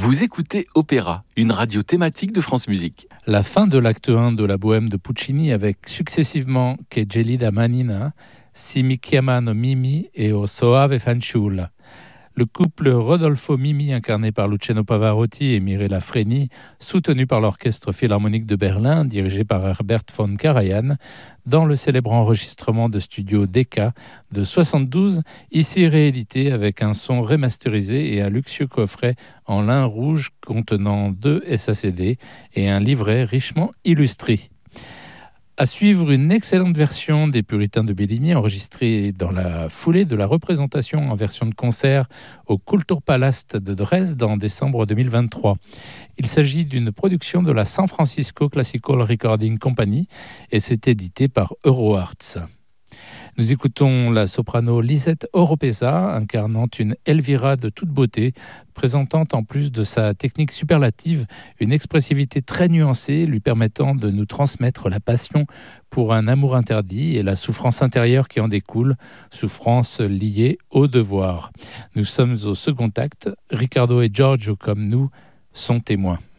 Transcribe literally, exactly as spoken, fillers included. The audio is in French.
Vous écoutez Opéra, une radio thématique de France Musique. La fin de l'acte un de la Bohème de Puccini avec successivement Che gelida manina, Si mi chiamano Mimi et O soave fanciulla. Le couple Rodolfo-Mimi, incarné par Luciano Pavarotti et Mirella Freni, soutenu par l'Orchestre Philharmonique de Berlin, dirigé par Herbert von Karajan, dans le célèbre enregistrement de studio Decca de soixante-douze, ici réédité avec un son remasterisé et un luxueux coffret en lin rouge contenant deux S A C D et un livret richement illustré. À suivre une excellente version des Puritains de Bellini enregistrée dans la foulée de la représentation en version de concert au Kulturpalast de Dresde en décembre deux mille vingt-trois. Il s'agit d'une production de la San Francisco Classical Recording Company et c'est édité par Euroarts. Nous écoutons la soprano Lisette Oropesa, incarnant une Elvira de toute beauté, présentant en plus de sa technique superlative une expressivité très nuancée, lui permettant de nous transmettre la passion pour un amour interdit et la souffrance intérieure qui en découle, souffrance liée au devoir. Nous sommes au second acte, Riccardo et Giorgio comme nous sont témoins.